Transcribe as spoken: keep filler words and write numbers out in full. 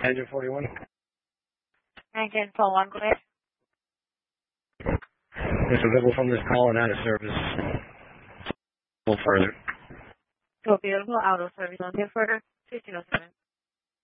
Engine forty-one. Engine four one, go ahead. It's available from this call and out of service. A little further. To available out of service until further, fifteen oh seven.